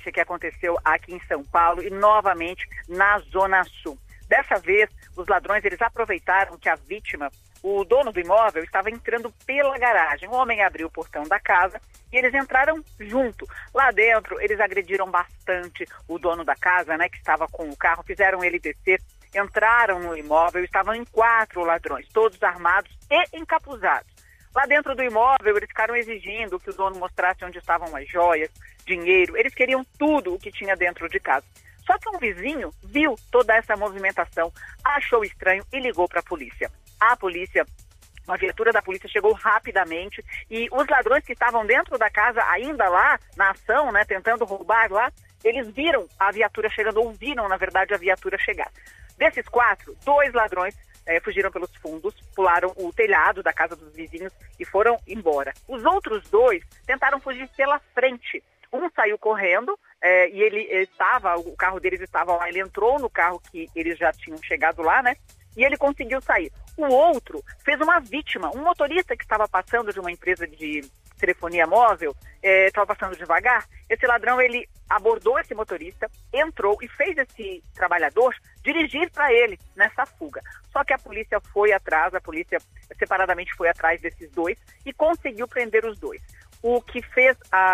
ocorrência que aconteceu aqui em São Paulo e novamente na Zona Sul. Dessa vez, os ladrões eles aproveitaram que a vítima, o dono do imóvel, estava entrando pela garagem. O homem abriu o portão da casa e eles entraram junto. Lá dentro, eles agrediram bastante o dono da casa, né, que estava com o carro, fizeram ele descer, entraram no imóvel, estavam em 4 ladrões, todos armados e encapuzados. Lá dentro do imóvel, eles ficaram exigindo que o dono mostrasse onde estavam as joias, dinheiro, eles queriam tudo o que tinha dentro de casa. Só que um vizinho viu toda essa movimentação, achou estranho e ligou para a polícia. Uma viatura da polícia chegou rapidamente e os ladrões que estavam dentro da casa, ainda lá na ação, né, tentando roubar lá, eles viram a viatura chegando, ouviram, na verdade, a viatura chegar. Desses 4, 2 ladrões fugiram pelos fundos, pularam o telhado da casa dos vizinhos e foram embora. Os outros 2 tentaram fugir pela frente. Um saiu correndo e o carro deles estava lá, ele entrou no carro que eles já tinham chegado lá, né? E ele conseguiu sair. O outro fez uma vítima, um motorista que estava passando de uma empresa de telefonia móvel, estava passando devagar. Esse ladrão, ele abordou esse motorista, entrou e fez esse trabalhador dirigir para ele nessa fuga. Só que a polícia separadamente foi atrás desses 2 e conseguiu prender os 2. O que fez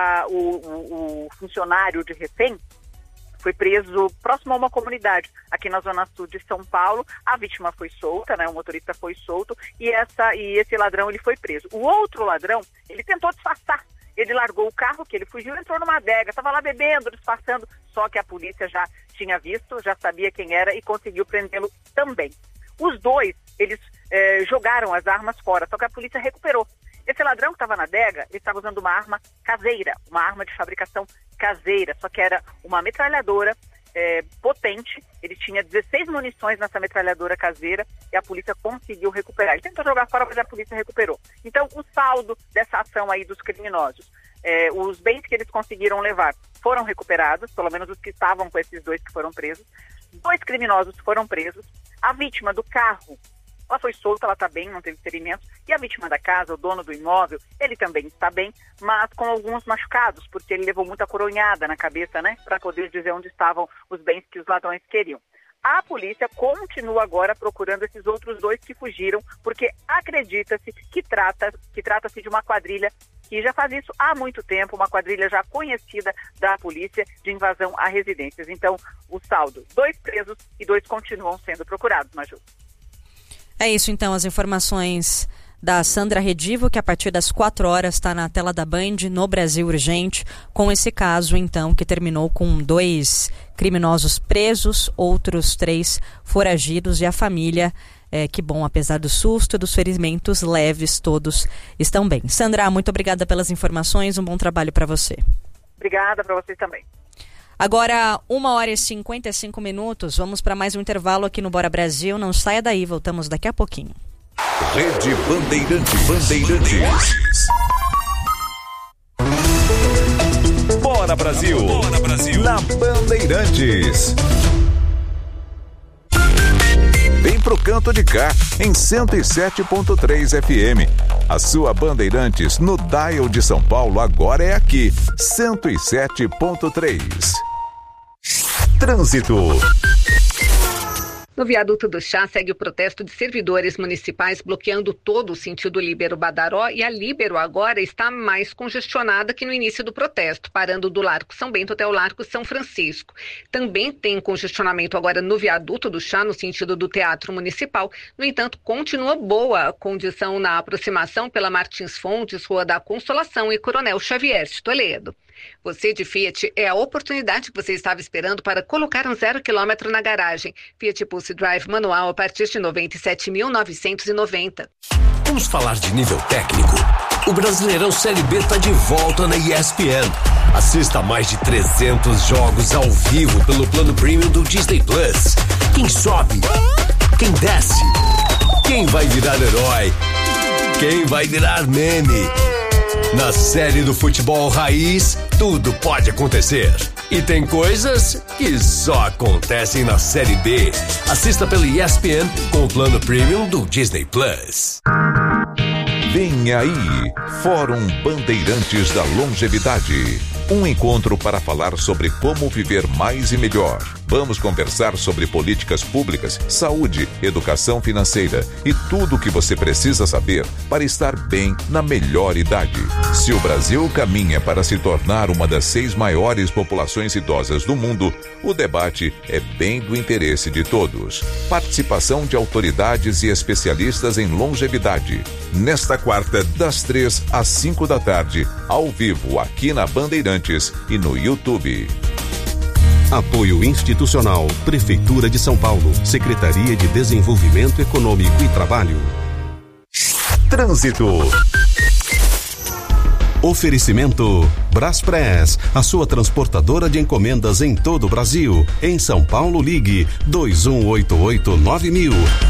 o funcionário de refém foi preso próximo a uma comunidade aqui na Zona Sul de São Paulo. A vítima foi solta, né? O motorista foi solto e esse ladrão ele foi preso. O outro ladrão, ele tentou disfarçar. Ele largou o carro que ele fugiu, entrou numa adega, estava lá bebendo, disfarçando, só que a polícia já tinha visto, já sabia quem era e conseguiu prendê-lo também. Os 2, eles jogaram as armas fora, só que a polícia recuperou. Esse ladrão que estava na adega, ele estava usando uma arma caseira, uma arma de fabricação caseira, só que era uma metralhadora potente. Ele tinha 16 munições nessa metralhadora caseira e a polícia conseguiu recuperar. Ele tentou jogar fora, mas a polícia recuperou. Então, o saldo dessa ação aí dos criminosos, os bens que eles conseguiram levar foram recuperados, pelo menos os que estavam com esses 2 que foram presos. 2 criminosos foram presos. A vítima do carro, ela foi solta, ela está bem, não teve ferimentos. E a vítima da casa, o dono do imóvel, ele também está bem, mas com alguns machucados, porque ele levou muita coronhada na cabeça, né, para poder dizer onde estavam os bens que os ladrões queriam. A polícia continua agora procurando esses outros 2 que fugiram, porque acredita-se que trata-se de uma quadrilha que já faz isso há muito tempo, uma quadrilha já conhecida da polícia de invasão a residências. Então, o saldo, 2 presos e 2 continuam sendo procurados, Maju. É isso, então, as informações da Sandra Redivo, que a partir das 4 horas está na tela da Band, no Brasil Urgente, com esse caso, então, que terminou com 2 criminosos presos, outros 3 foragidos e a família, que bom, apesar do susto e dos ferimentos leves, todos estão bem. Sandra, muito obrigada pelas informações, um bom trabalho para você. Obrigada para vocês também. Agora, 1h55, vamos para mais um intervalo aqui no Bora Brasil. Não saia daí, voltamos daqui a pouquinho. Rede Bandeirantes. Bora Brasil. Bora Brasil. Na Bandeirantes. Vem pro canto de cá, em 107.3 FM. A sua Bandeirantes no dial de São Paulo agora é aqui, 107.3. Trânsito. No viaduto do Chá segue o protesto de servidores municipais bloqueando todo o sentido Líbero-Badaró e a Líbero agora está mais congestionada que no início do protesto, parando do Largo São Bento até o Largo São Francisco. Também tem congestionamento agora no viaduto do Chá, no sentido do Teatro Municipal. No entanto, continua boa a condição na aproximação pela Martins Fontes, Rua da Consolação e Coronel Xavier de Toledo. Você de Fiat, é a oportunidade que você estava esperando para colocar um 0 km na garagem. Fiat Pulse Drive manual a partir de R$ 97.990. Vamos falar de nível técnico? O Brasileirão Série B está de volta na ESPN. Assista a mais de 300 jogos ao vivo pelo plano premium do Disney Plus. Quem sobe? Quem desce? Quem vai virar herói? Quem vai virar meme? Na série do futebol raiz, tudo pode acontecer. E tem coisas que só acontecem na Série B. Assista pelo ESPN com o plano premium do Disney Plus. Vem aí, Fórum Bandeirantes da Longevidade. Um encontro para falar sobre como viver mais e melhor. Vamos conversar sobre políticas públicas, saúde, educação financeira e tudo o que você precisa saber para estar bem na melhor idade. Se o Brasil caminha para se tornar uma das 6 maiores populações idosas do mundo, o debate é bem do interesse de todos. Participação de autoridades e especialistas em longevidade. Nesta quarta, das 3 às 5 da tarde, ao vivo aqui na Bandeirantes e no YouTube. Apoio institucional, Prefeitura de São Paulo, Secretaria de Desenvolvimento Econômico e Trabalho. Trânsito. Oferecimento Braspress, a sua transportadora de encomendas em todo o Brasil. Em São Paulo, ligue 2188-9000.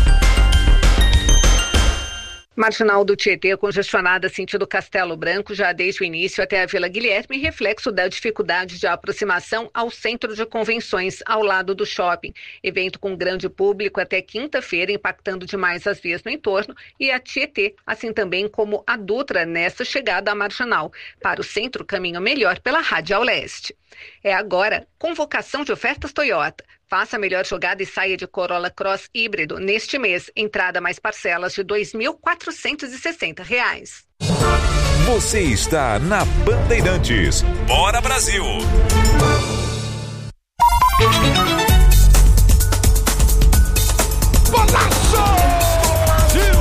Marginal do Tietê congestionada sentido Castelo Branco já desde o início até a Vila Guilherme, reflexo da dificuldade de aproximação ao centro de convenções ao lado do shopping. Evento com grande público até quinta-feira, impactando demais as vias no entorno e a Tietê, assim também como a Dutra nessa chegada à Marginal. Para o centro, caminho melhor pela Radial Leste. É agora convocação de ofertas Toyota. Faça a melhor jogada e saia de Corolla Cross híbrido neste mês. Entrada mais parcelas de R$ 2.460. Você está na Bandeirantes. Bora Brasil! Golaço! Brasil!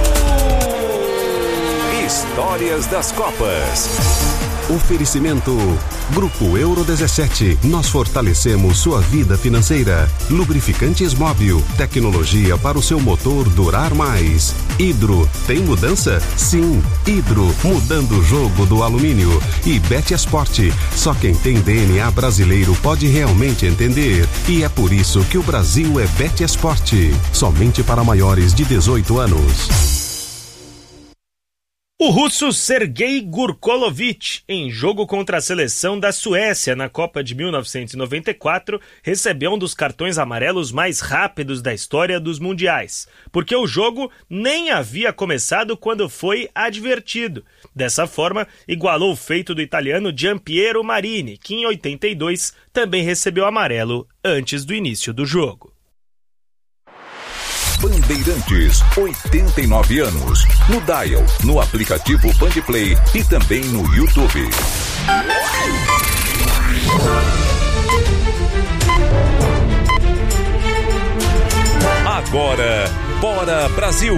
Histórias das Copas. Oferecimento Grupo Euro 17. Nós fortalecemos sua vida financeira. Lubrificantes Móbil. Tecnologia para o seu motor durar mais. Hidro. Tem mudança? Sim. Hidro. Mudando o jogo do alumínio. E Betesport. Só quem tem DNA brasileiro pode realmente entender. E é por isso que o Brasil é Betesport. Somente para maiores de 18 anos. O russo Sergei Gurkolovich, em jogo contra a seleção da Suécia na Copa de 1994, recebeu um dos cartões amarelos mais rápidos da história dos mundiais, porque o jogo nem havia começado quando foi advertido. Dessa forma, igualou o feito do italiano Giampiero Marini, que em 82 também recebeu amarelo antes do início do jogo. Bandeirantes, 89 anos. No Dial, no aplicativo Bandplay e também no YouTube. Agora, Bora Brasil!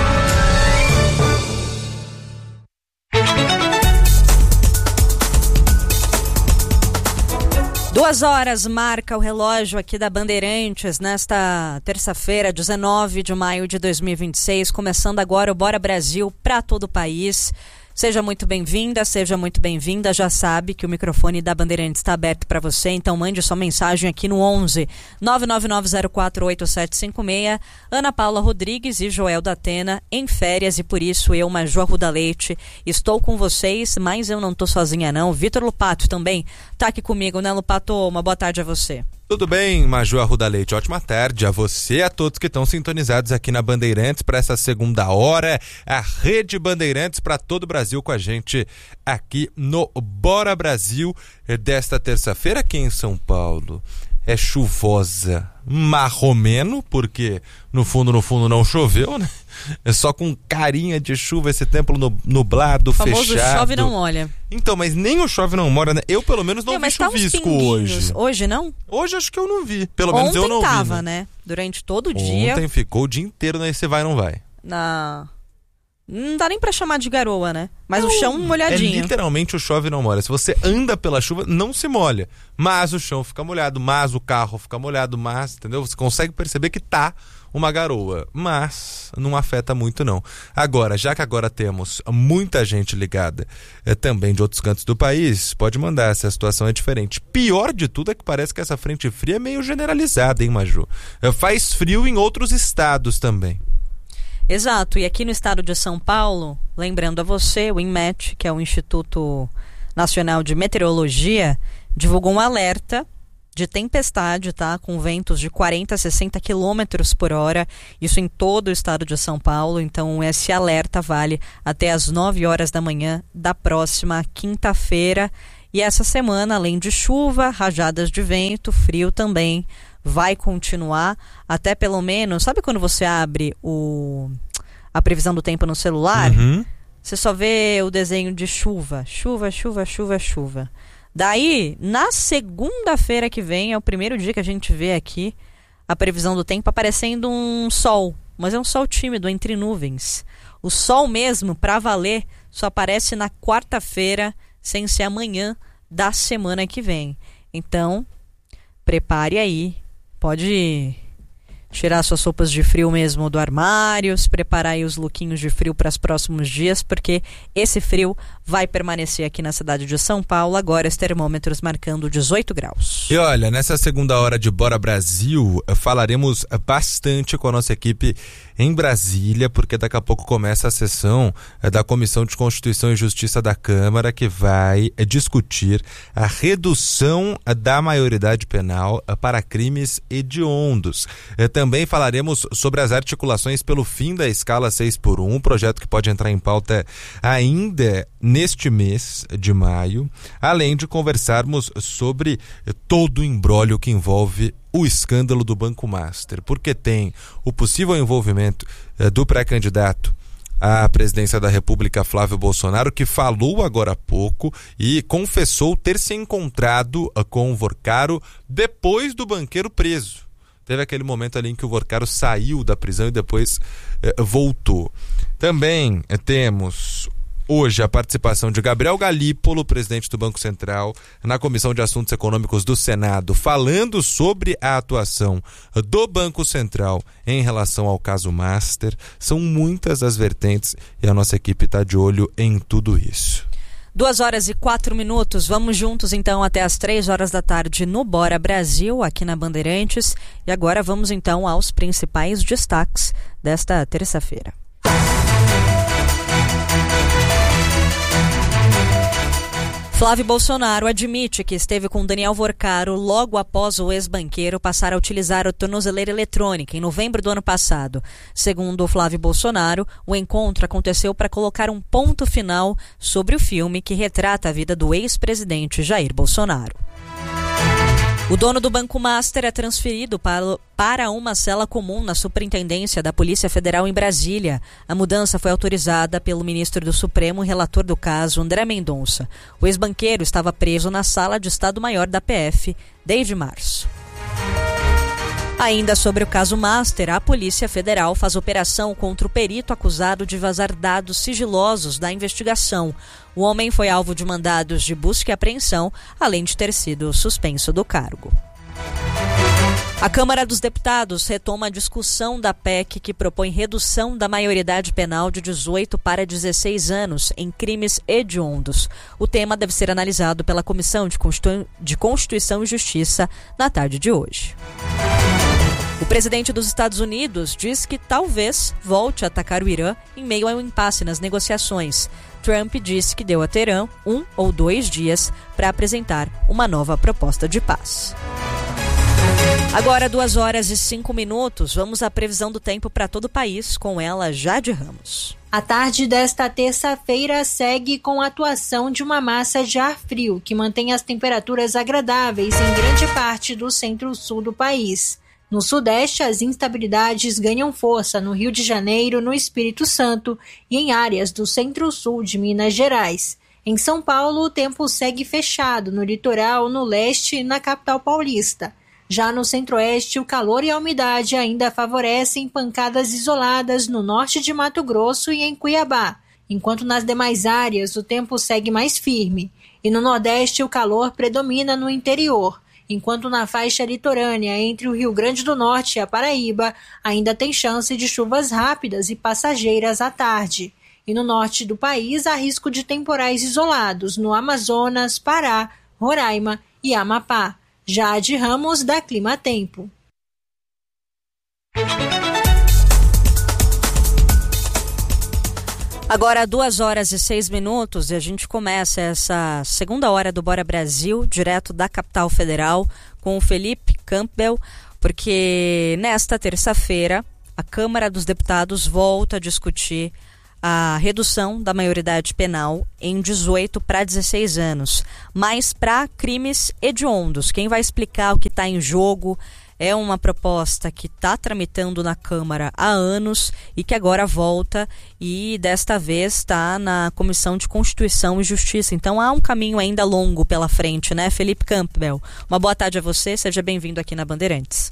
2 horas marca o relógio aqui da Bandeirantes nesta terça-feira, 19 de maio de 2026, começando agora o Bora Brasil para todo o país. Seja muito bem-vinda, seja muito bem-vinda. Já sabe que o microfone da Bandeirantes está aberto para você, então mande sua mensagem aqui no 11 999048756. Ana Paula Rodrigues e Joel da Atena em férias e por isso eu, Major Ruda Leite, estou com vocês, mas eu não estou sozinha não. Vitor Lupato também está aqui comigo, né, Lupato? Uma boa tarde a você. Tudo bem, Major Ruda Leite? Ótima tarde a você e a todos que estão sintonizados aqui na Bandeirantes para essa segunda hora. A Rede Bandeirantes para todo o Brasil com a gente aqui no Bora Brasil desta terça-feira aqui em São Paulo. É chuvosa, marromeno, porque no fundo não choveu, né? É só com carinha de chuva, esse tempo nublado, fechado. O famoso chove não molha. Então, mas nem o chove não molha, né? Eu pelo menos não vi chuvisco hoje. Hoje não? Hoje acho que eu não vi. Pelo menos eu não vi. Ontem tava, né? Durante todo o dia. Ontem ficou o dia inteiro, né? Você vai ou não vai? Não dá nem pra chamar de garoa, né? Mas o chão molhadinho. É literalmente o chove não molha. Se você anda pela chuva, não se molha. Mas o chão fica molhado, mas o carro fica molhado, mas, entendeu? Você consegue perceber que tá uma garoa, mas não afeta muito não. Agora, já que agora temos muita gente ligada também de outros cantos do país, pode mandar, se a situação é diferente. Pior de tudo é que parece que essa frente fria é meio generalizada, hein, Maju? Faz frio em outros estados também. Exato, e aqui no estado de São Paulo, lembrando a você, o INMET, que é o Instituto Nacional de Meteorologia, divulgou um alerta de tempestade, tá? Com ventos de 40 a 60 quilômetros por hora, isso em todo o estado de São Paulo. Então esse alerta vale até as 9 horas da manhã da próxima quinta-feira. E essa semana, além de chuva, rajadas de vento, frio também vai continuar até pelo menos... Sabe quando você abre a previsão do tempo no celular? Uhum. Você só vê o desenho de chuva. Chuva, chuva, chuva, chuva. Daí, na segunda-feira que vem, é o primeiro dia que a gente vê aqui a previsão do tempo aparecendo um sol. Mas é um sol tímido, entre nuvens. O sol mesmo, pra valer, só aparece na quarta-feira, sem ser amanhã da semana que vem. Então, prepare aí. Pode tirar suas roupas de frio mesmo do armário, se preparar aí os lookinhos de frio para os próximos dias, porque esse frio vai permanecer aqui na cidade de São Paulo. Agora os termômetros marcando 18 graus. E olha, nessa segunda hora de Bora Brasil, falaremos bastante com a nossa equipe em Brasília, porque daqui a pouco começa a sessão da Comissão de Constituição e Justiça da Câmara, que vai discutir a redução da maioridade penal para crimes hediondos. Também falaremos sobre as articulações pelo fim da escala 6x1, um projeto que pode entrar em pauta ainda neste mês de maio, além de conversarmos sobre todo o imbróglio que envolve o escândalo do Banco Master, porque tem o possível envolvimento do pré-candidato à presidência da República, Flávio Bolsonaro, que falou agora há pouco e confessou ter se encontrado com o Vorcaro depois do banqueiro preso. Teve aquele momento ali em que o Vorcaro saiu da prisão e depois voltou. Também temos hoje a participação de Gabriel Galípolo, presidente do Banco Central, na Comissão de Assuntos Econômicos do Senado, falando sobre a atuação do Banco Central em relação ao caso Master. São muitas as vertentes e a nossa equipe está de olho em tudo isso. 2h04. Vamos juntos então até as 3 horas da tarde no Bora Brasil, aqui na Bandeirantes. E agora vamos então aos principais destaques desta terça-feira. Flávio Bolsonaro admite que esteve com Daniel Vorcaro logo após o ex-banqueiro passar a utilizar a tornozeleira eletrônica em novembro do ano passado. Segundo Flávio Bolsonaro, o encontro aconteceu para colocar um ponto final sobre o filme que retrata a vida do ex-presidente Jair Bolsonaro. O dono do Banco Master é transferido para uma cela comum na Superintendência da Polícia Federal em Brasília. A mudança foi autorizada pelo ministro do Supremo e relator do caso, André Mendonça. O ex-banqueiro estava preso na Sala de Estado-Maior da PF desde março. Ainda sobre o caso Master, a Polícia Federal faz operação contra o perito acusado de vazar dados sigilosos da investigação. O homem foi alvo de mandados de busca e apreensão, além de ter sido suspenso do cargo. A Câmara dos Deputados retoma a discussão da PEC que propõe redução da maioridade penal de 18 para 16 anos em crimes hediondos. O tema deve ser analisado pela Comissão de Constituição e Justiça na tarde de hoje. O presidente dos Estados Unidos diz que talvez volte a atacar o Irã em meio a um impasse nas negociações. Trump disse que deu a Teherã 1 ou 2 dias para apresentar uma nova proposta de paz. Agora 2h05, vamos à previsão do tempo para todo o país, com ela, Jade Ramos. A tarde desta terça-feira segue com a atuação de uma massa de ar frio que mantém as temperaturas agradáveis em grande parte do centro-sul do país. No Sudeste, as instabilidades ganham força no Rio de Janeiro, no Espírito Santo e em áreas do centro-sul de Minas Gerais. Em São Paulo, o tempo segue fechado no litoral, no leste e na capital paulista. Já no Centro-Oeste, o calor e a umidade ainda favorecem pancadas isoladas no norte de Mato Grosso e em Cuiabá, enquanto nas demais áreas o tempo segue mais firme. E no Nordeste, o calor predomina no interior, enquanto na faixa litorânea entre o Rio Grande do Norte e a Paraíba ainda tem chance de chuvas rápidas e passageiras à tarde. E no norte do país há risco de temporais isolados no Amazonas, Pará, Roraima e Amapá. Jade Ramos, da Clima Tempo. Agora 2h06 e a gente começa essa segunda hora do Bora Brasil, direto da capital federal, com o Felipe Campbell, porque nesta terça-feira a Câmara dos Deputados volta a discutir a redução da maioridade penal em 18 para 16 anos, mas para crimes hediondos. Quem vai explicar o que está em jogo é uma proposta que está tramitando na Câmara há anos e que agora volta e desta vez está na Comissão de Constituição e Justiça. Então há um caminho ainda longo pela frente, né, Felipe Campbell? Uma boa tarde a você, seja bem-vindo aqui na Bandeirantes.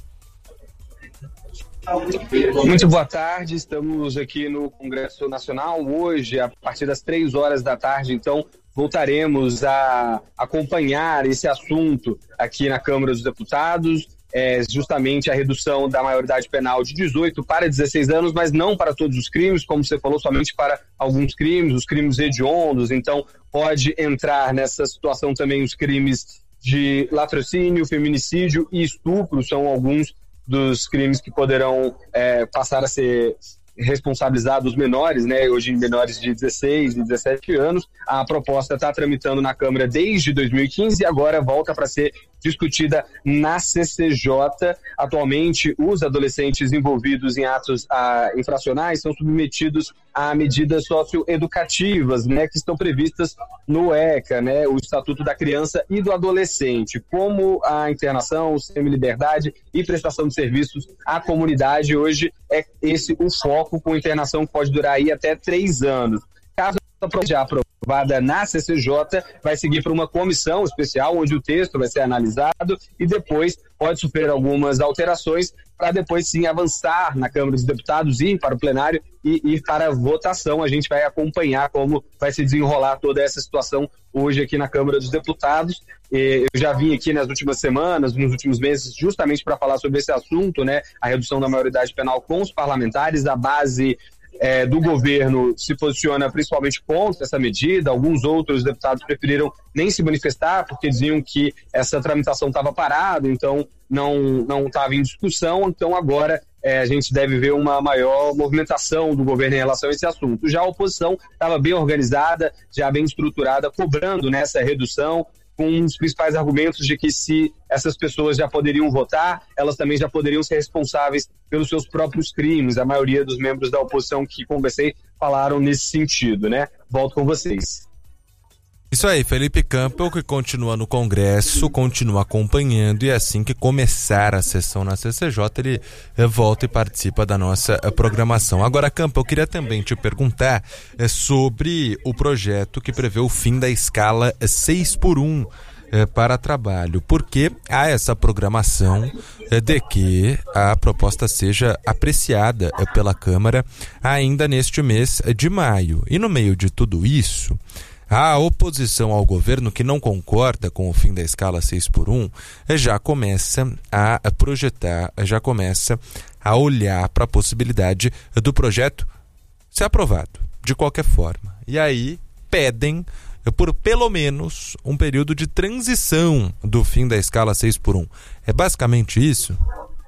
Muito boa tarde, estamos aqui no Congresso Nacional. Hoje, a partir das 3 horas da tarde, então, voltaremos a acompanhar esse assunto aqui na Câmara dos Deputados. Justamente a redução da maioridade penal de 18 para 16 anos, mas não para todos os crimes, como você falou, somente para alguns crimes, os crimes hediondos. Então pode entrar nessa situação também os crimes de latrocínio, feminicídio e estupro, são alguns dos crimes que poderão passar a ser responsabilizados menores, né? Hoje menores de 16 e 17 anos. A proposta está tramitando na Câmara desde 2015 e agora volta para ser discutida na CCJ. Atualmente, os adolescentes envolvidos em atos infracionais são submetidos a medidas socioeducativas, né, que estão previstas no ECA, né, o Estatuto da Criança e do Adolescente, como a internação, o semi-liberdade e prestação de serviços à comunidade. Hoje é esse o foco, com internação que pode durar aí até 3 anos. Caso já aprovada na CCJ, vai seguir para uma comissão especial, onde o texto vai ser analisado e depois pode sofrer algumas alterações para depois sim avançar na Câmara dos Deputados, ir para o plenário e ir para a votação. A gente vai acompanhar como vai se desenrolar toda essa situação hoje aqui na Câmara dos Deputados. Eu já vim aqui nas últimas semanas, nos últimos meses, justamente para falar sobre esse assunto, né? A redução da maioridade penal com os parlamentares. A base do governo se posiciona principalmente contra essa medida. Alguns outros deputados preferiram nem se manifestar porque diziam que essa tramitação estava parada, então não estava em discussão. Então agora a gente deve ver uma maior movimentação do governo em relação a esse assunto. Já a oposição estava bem organizada, já bem estruturada, cobrando nessa redução, com os principais argumentos de que se essas pessoas já poderiam votar, elas também já poderiam ser responsáveis pelos seus próprios crimes. A maioria dos membros da oposição que conversei falaram nesse sentido, né? Volto com vocês. Isso aí, Felipe Campbell, que continua no Congresso, continua acompanhando, e assim que começar a sessão na CCJ, ele volta e participa da nossa programação. Agora, Campbell, eu queria também te perguntar sobre o projeto que prevê o fim da escala 6x1 para trabalho, porque há essa programação de que a proposta seja apreciada pela Câmara ainda neste mês de maio. E no meio de tudo isso, a oposição ao governo, que não concorda com o fim da escala 6x1, já começa a projetar, já começa a olhar para a possibilidade do projeto ser aprovado, de qualquer forma. E aí pedem por pelo menos um período de transição do fim da escala 6x1. É basicamente isso?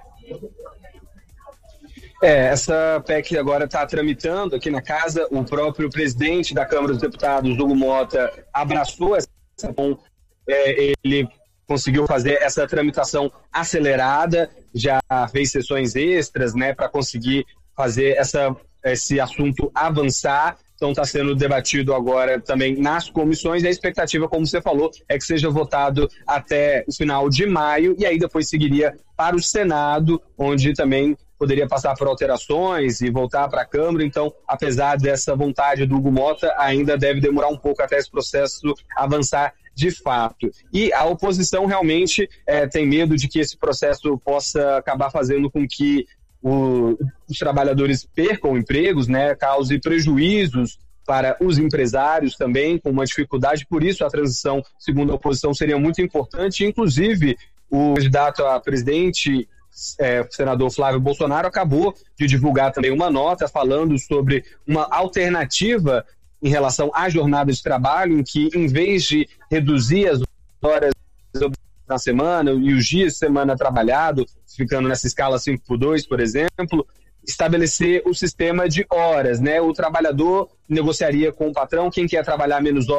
Essa PEC agora está tramitando aqui na casa. O próprio presidente da Câmara dos Deputados, Hugo Mota, abraçou essa. Ele conseguiu fazer essa tramitação acelerada, já fez sessões extras, né, para conseguir fazer esse assunto avançar. Então está sendo debatido agora também nas comissões, e a expectativa, como você falou, é que seja votado até o final de maio, e aí depois seguiria para o Senado, onde também poderia passar por alterações e voltar para a Câmara. Então, apesar dessa vontade do Hugo Mota, ainda deve demorar um pouco até esse processo avançar de fato. E a oposição realmente tem medo de que esse processo possa acabar fazendo com que os trabalhadores percam empregos, né, cause prejuízos para os empresários também, com uma dificuldade. Por isso a transição, segundo a oposição, seria muito importante. Inclusive, o candidato a presidente, o senador Flávio Bolsonaro, acabou de divulgar também uma nota falando sobre uma alternativa em relação à jornada de trabalho, em que, em vez de reduzir as horas na semana e os dias de semana trabalhado, ficando nessa escala 5x2, por exemplo, estabelecer o sistema de horas, né? O trabalhador negociaria com o patrão, quem quer trabalhar menos horas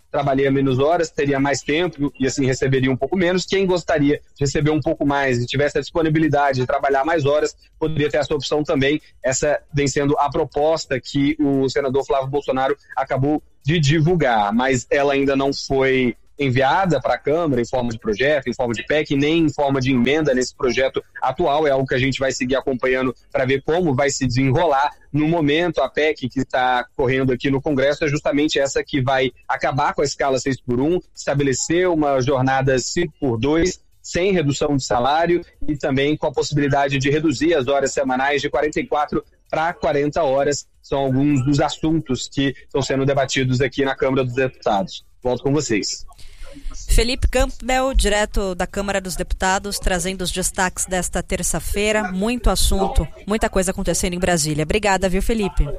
trabalharia menos horas, teria mais tempo e assim receberia um pouco menos. Quem gostaria de receber um pouco mais e tivesse a disponibilidade de trabalhar mais horas, poderia ter essa opção também. Essa vem sendo a proposta que o senador Flávio Bolsonaro acabou de divulgar, mas ela ainda não foi enviada para a Câmara em forma de projeto, em forma de PEC, nem em forma de emenda nesse projeto atual. É algo que a gente vai seguir acompanhando para ver como vai se desenrolar. No momento, a PEC que está correndo aqui no Congresso é justamente essa que vai acabar com a escala 6x1, estabelecer uma jornada 5x2, sem redução de salário e também com a possibilidade de reduzir as horas semanais de 44 para 40 horas. São alguns dos assuntos que estão sendo debatidos aqui na Câmara dos Deputados. Volto com vocês. Felipe Campbell, direto da Câmara dos Deputados, trazendo os destaques desta terça-feira. Muito assunto, muita coisa acontecendo em Brasília. Obrigada, viu, Felipe?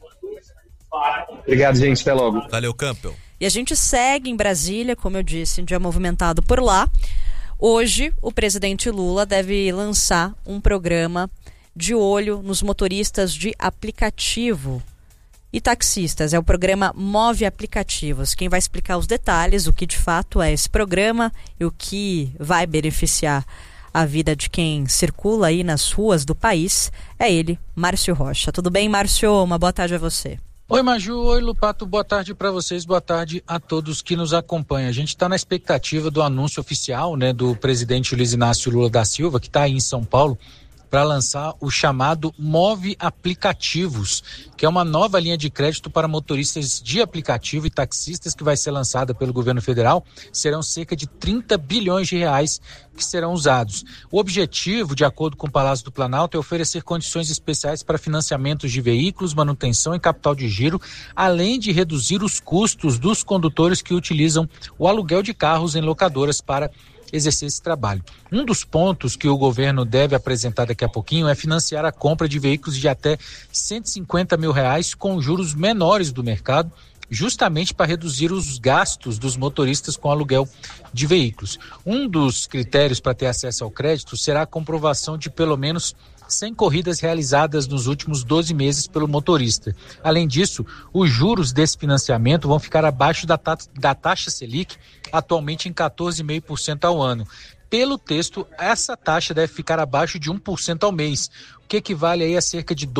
Obrigado, gente. Até logo. Valeu, Campbell. E a gente segue em Brasília, como eu disse, um dia movimentado por lá. Hoje, o presidente Lula deve lançar um programa de olho nos motoristas de aplicativo e taxistas. É o programa Move Aplicativos. Quem vai explicar os detalhes, o que de fato é esse programa e o que vai beneficiar a vida de quem circula aí nas ruas do país, é ele, Márcio Rocha. Tudo bem, Márcio? Uma boa tarde a você. Oi, Maju. Oi, Lupato. Boa tarde para vocês. Boa tarde a todos que nos acompanham. A gente está na expectativa do anúncio oficial, né, do presidente Luiz Inácio Lula da Silva, que está aí em São Paulo, para lançar o chamado Move Aplicativos, que é uma nova linha de crédito para motoristas de aplicativo e taxistas que vai ser lançada pelo governo federal. Serão cerca de 30 bilhões de reais que serão usados. O objetivo, de acordo com o Palácio do Planalto, é oferecer condições especiais para financiamentos de veículos, manutenção e capital de giro, além de reduzir os custos dos condutores que utilizam o aluguel de carros em locadoras para exercer esse trabalho. Um dos pontos que o governo deve apresentar daqui a pouquinho é financiar a compra de veículos de até R$150 mil com juros menores do mercado, justamente para reduzir os gastos dos motoristas com aluguel de veículos. Um dos critérios para ter acesso ao crédito será a comprovação de pelo menos 100 corridas realizadas nos últimos 12 meses pelo motorista. Além disso, os juros desse financiamento vão ficar abaixo da taxa Selic, atualmente em 14,5% ao ano. Pelo texto, essa taxa deve ficar abaixo de 1% ao mês, o que equivale aí a cerca de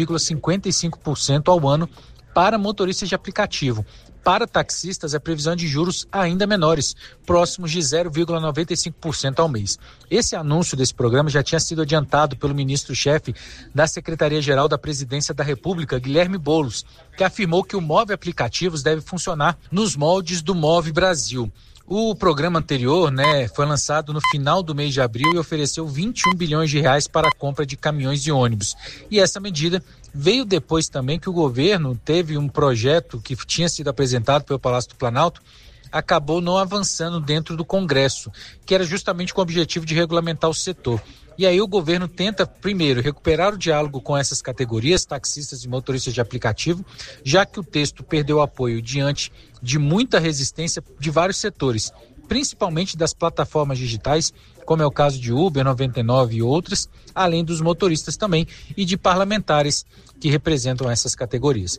12,55% ao ano para motoristas de aplicativo. Para taxistas, a previsão de juros ainda menores, próximos de 0,95% ao mês. Esse anúncio desse programa já tinha sido adiantado pelo ministro-chefe da Secretaria-Geral da Presidência da República, Guilherme Boulos, que afirmou que o Move Aplicativos deve funcionar nos moldes do Move Brasil. O programa anterior, foi lançado no final do mês de abril e ofereceu 21 bilhões de reais para a compra de caminhões e ônibus. E essa medida veio depois também que o governo teve um projeto que tinha sido apresentado pelo Palácio do Planalto, acabou não avançando dentro do Congresso, que era justamente com o objetivo de regulamentar o setor. E aí o governo tenta, primeiro, recuperar o diálogo com essas categorias, taxistas e motoristas de aplicativo, já que o texto perdeu apoio diante de muita resistência de vários setores, principalmente das plataformas digitais, como é o caso de Uber, 99 e outras, além dos motoristas também e de parlamentares que representam essas categorias.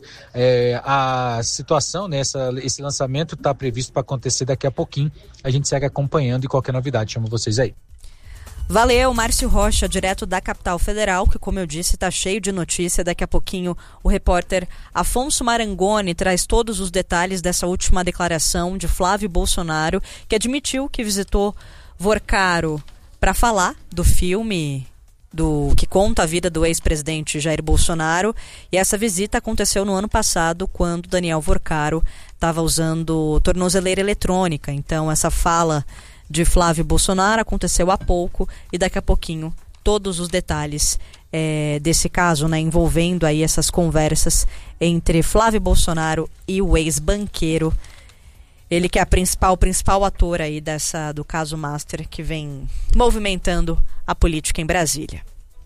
A situação, esse lançamento está previsto para acontecer daqui a pouquinho. A gente segue acompanhando e qualquer novidade, chamo vocês aí. Valeu, Márcio Rocha, direto da capital federal, que, como eu disse, está cheio de notícia. Daqui a pouquinho o repórter Afonso Marangoni traz todos os detalhes dessa última declaração de Flávio Bolsonaro, que admitiu que visitou Vorcaro para falar do filme que conta a vida do ex-presidente Jair Bolsonaro. E essa visita aconteceu no ano passado, quando Daniel Vorcaro estava usando tornozeleira eletrônica. Então, essa fala de Flávio Bolsonaro aconteceu há pouco e daqui a pouquinho todos os detalhes desse caso, envolvendo aí essas conversas entre Flávio Bolsonaro e o ex-banqueiro. Ele que é o principal ator aí do caso Master, que vem movimentando a política em Brasília.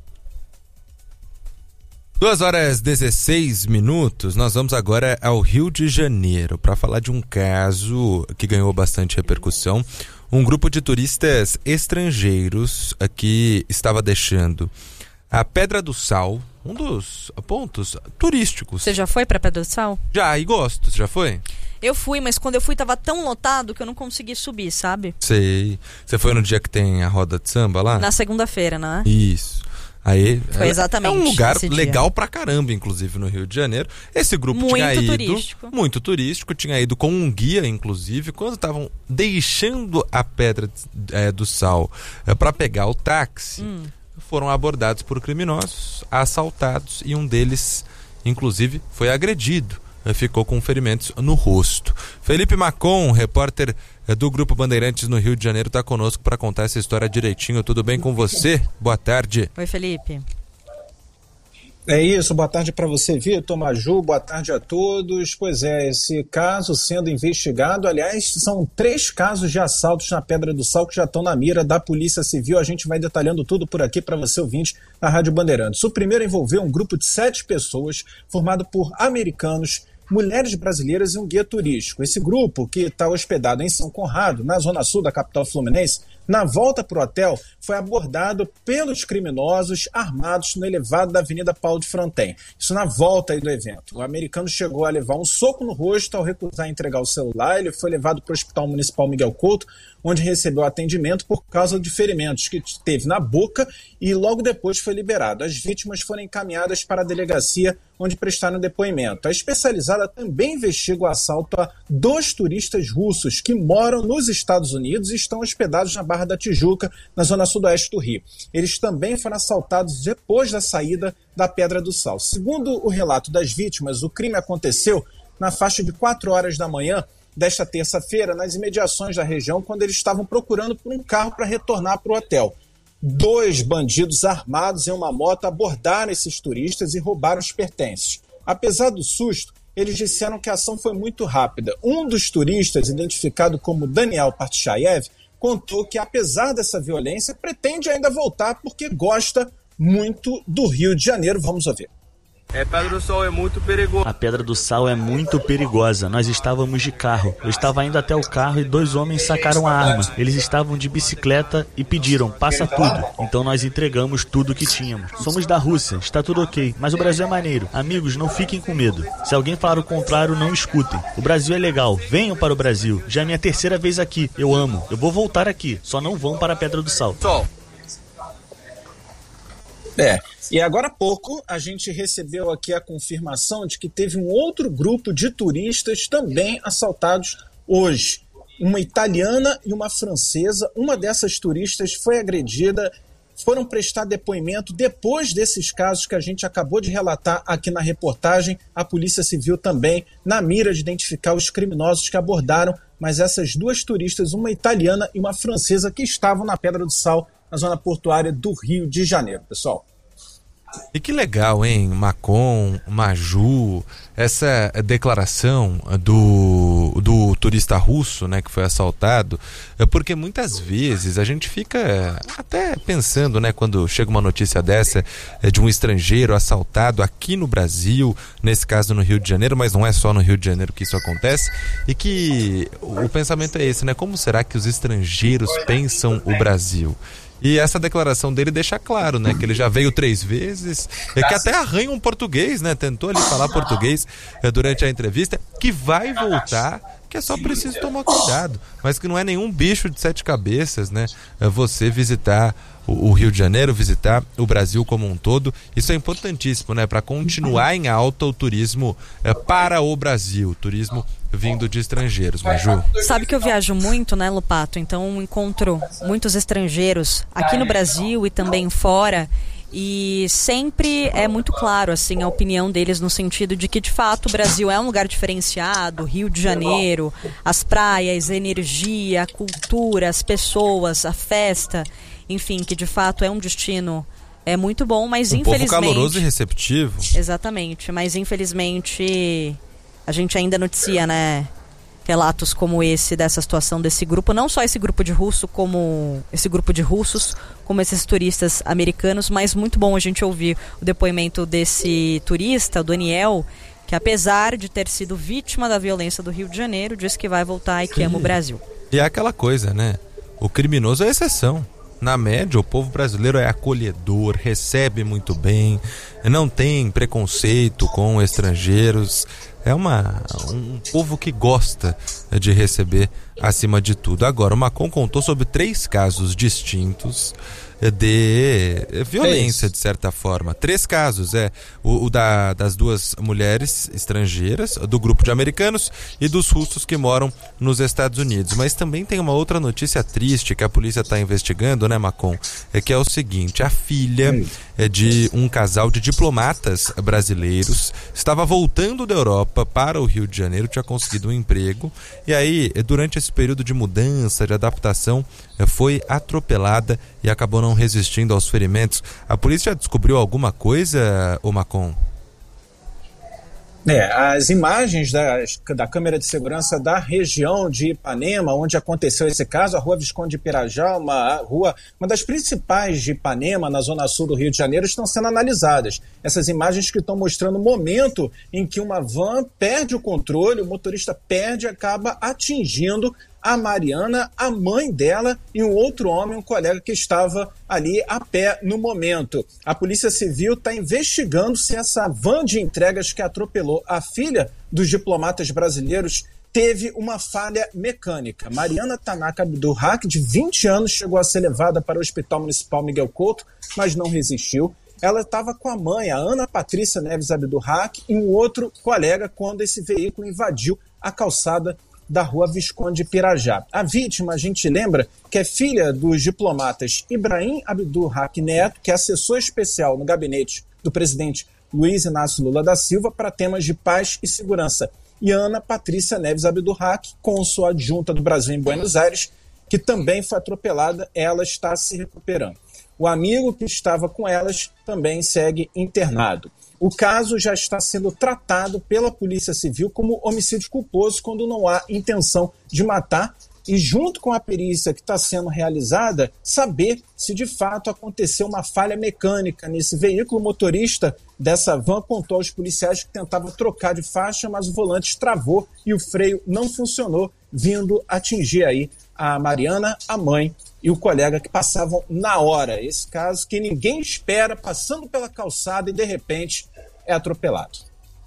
2h16, nós vamos agora ao Rio de Janeiro para falar de um caso que ganhou bastante repercussão. Um grupo de turistas estrangeiros aqui estava deixando a Pedra do Sal um dos pontos turísticos. Você já foi para Pedra do Sal? Já, e gosto. Você já foi? Eu fui, mas quando eu fui tava tão lotado que eu não consegui subir, sabe? Sei. Você foi no dia que tem a roda de samba lá? Na segunda-feira, não é? Isso. Aí, foi exatamente. É um lugar legal pra caramba, inclusive, no Rio de Janeiro. Esse grupo tinha ido... Muito turístico. Tinha ido com um guia, inclusive. Quando estavam deixando a Pedra do Sal para pegar o táxi, foram abordados por criminosos, assaltados, e um deles, inclusive, foi agredido. Ficou com ferimentos no rosto. Felipe Macon, repórter do Grupo Bandeirantes no Rio de Janeiro, está conosco para contar essa história direitinho. Tudo bem com você? Boa tarde. Oi, Felipe. É isso, boa tarde para você, Vitor, Maju, boa tarde a todos. Pois é, esse caso sendo investigado, aliás, são 3 casos de assaltos na Pedra do Sal que já estão na mira da Polícia Civil. A gente vai detalhando tudo por aqui para você, ouvinte, na Rádio Bandeirantes. O primeiro envolveu um grupo de 7 pessoas, formado por americanos, mulheres brasileiras e um guia turístico. Esse grupo, que está hospedado em São Conrado, na zona sul da capital fluminense, na volta para o hotel, foi abordado pelos criminosos armados no elevado da Avenida Paulo de Fronten. Isso na volta aí do evento. O americano chegou a levar um soco no rosto ao recusar entregar o celular. Ele foi levado para o Hospital Municipal Miguel Couto, onde recebeu atendimento por causa de ferimentos que teve na boca, e logo depois foi liberado. As vítimas foram encaminhadas para a delegacia, onde prestaram depoimento. A especializada também investiga o assalto a 2 turistas russos que moram nos Estados Unidos e estão hospedados na Barra da Tijuca, na zona sudoeste do Rio. Eles também foram assaltados depois da saída da Pedra do Sal. Segundo o relato das vítimas, o crime aconteceu na faixa de 4 horas da manhã desta terça-feira, nas imediações da região, quando eles estavam procurando por um carro para retornar para o hotel. 2 bandidos armados em uma moto abordaram esses turistas e roubaram os pertences. Apesar do susto, eles disseram que a ação foi muito rápida. Um dos turistas, identificado como Daniel Partichayev, contou que, apesar dessa violência, pretende ainda voltar porque gosta muito do Rio de Janeiro. Vamos ouvir. A Pedra do Sal é muito perigosa. A Pedra do Sal é muito perigosa. Nós estávamos de carro. Eu estava indo até o carro e 2 homens sacaram a arma. Eles estavam de bicicleta e pediram, passa tudo. Então nós entregamos tudo que tínhamos. Somos da Rússia, está tudo ok, mas o Brasil é maneiro. Amigos, não fiquem com medo. Se alguém falar o contrário, não escutem. O Brasil é legal, venham para o Brasil. Já é minha 3ª vez aqui, eu amo. Eu vou voltar aqui, só não vão para a Pedra do Sal. E agora há pouco a gente recebeu aqui a confirmação de que teve um outro grupo de turistas também assaltados hoje. Uma italiana e uma francesa. Uma dessas turistas foi agredida, foram prestar depoimento depois desses casos que a gente acabou de relatar aqui na reportagem. A Polícia Civil também na mira de identificar os criminosos que abordaram, mas essas 2 turistas, uma italiana e uma francesa, que estavam na Pedra do Sal, na zona portuária do Rio de Janeiro, pessoal. E que legal, hein, Macon, Maju, essa declaração do turista russo, né, que foi assaltado, porque muitas vezes a gente fica até pensando, né, quando chega uma notícia dessa, de um estrangeiro assaltado aqui no Brasil, nesse caso no Rio de Janeiro, mas não é só no Rio de Janeiro que isso acontece, e que o pensamento é esse, né, como será que os estrangeiros pensam o Brasil? E essa declaração dele deixa claro, né, que ele já veio 3 vezes, que até arranha um português, né, tentou ali falar português durante a entrevista, que vai voltar, que é só preciso tomar cuidado, mas que não é nenhum bicho de 7 cabeças, né, você visitar o Rio de Janeiro, visitar o Brasil como um todo. Isso é importantíssimo, né, para continuar em alta o turismo para o Brasil, turismo vindo de estrangeiros. Maju? Sabe que eu viajo muito, né, Lupato? Então encontro muitos estrangeiros aqui no Brasil e também fora, e sempre é muito claro, assim, a opinião deles no sentido de que, de fato, o Brasil é um lugar diferenciado, Rio de Janeiro, as praias, a energia, a cultura, as pessoas, a festa, enfim, que de fato é um destino muito bom, mas infelizmente... povo caloroso e receptivo. Exatamente, mas infelizmente a gente ainda noticia, né, relatos como esse, dessa situação desse grupo, não só esse grupo de russos, como esses turistas americanos, mas muito bom a gente ouvir o depoimento desse turista, o Daniel, que apesar de ter sido vítima da violência do Rio de Janeiro, diz que vai voltar e que ama o Brasil. E é aquela coisa, né? O criminoso é exceção. Na média, o povo brasileiro é acolhedor, recebe muito bem, não tem preconceito com estrangeiros. É um povo que gosta de receber acima de tudo. Agora, o Macron contou sobre 3 casos distintos de violência, de certa forma. 3 casos, das 2 mulheres estrangeiras, do grupo de americanos e dos russos que moram nos Estados Unidos. Mas também tem uma outra notícia triste que a polícia está investigando, né, Macron? Que é o seguinte: a filha de um casal de diplomatas brasileiros estava voltando da Europa para o Rio de Janeiro, tinha conseguido um emprego, e aí, durante esse período de mudança, de adaptação, foi atropelada e acabou não resistindo aos ferimentos. A polícia já descobriu alguma coisa, ô Macron? As imagens da câmera de segurança da região de Ipanema, onde aconteceu esse caso, a Rua Visconde de Pirajá, uma das principais de Ipanema, na zona sul do Rio de Janeiro, estão sendo analisadas. Essas imagens que estão mostrando o momento em que uma van perde o controle, o motorista perde e acaba atingindo a Mariana, a mãe dela e um outro homem, um colega que estava ali a pé no momento. A Polícia Civil está investigando se essa van de entregas que atropelou a filha dos diplomatas brasileiros teve uma falha mecânica. Mariana Tanaka Abdurrak, de 20 anos, chegou a ser levada para o Hospital Municipal Miguel Couto, mas não resistiu. Ela estava com a mãe, a Ana Patrícia Neves Abdurrak, e um outro colega quando esse veículo invadiu a calçada da Rua Visconde de Pirajá. A vítima, a gente lembra, que é filha dos diplomatas Ibrahim Abdurrak Neto, que é assessor especial no gabinete do presidente Luiz Inácio Lula da Silva para temas de paz e segurança. E Ana Patrícia Neves Abdurrak, cônsul adjunta do Brasil em Buenos Aires, que também foi atropelada, ela está se recuperando. O amigo que estava com elas também segue internado. O caso já está sendo tratado pela Polícia Civil como homicídio culposo quando não há intenção de matar e, junto com a perícia que está sendo realizada, saber se de fato aconteceu uma falha mecânica nesse veículo. O motorista dessa van contou aos policiais que tentava trocar de faixa, mas o volante travou e o freio não funcionou, vindo atingir aí a Mariana, a mãe e o colega que passavam na hora. Esse caso que ninguém espera, passando pela calçada e de repente é atropelado.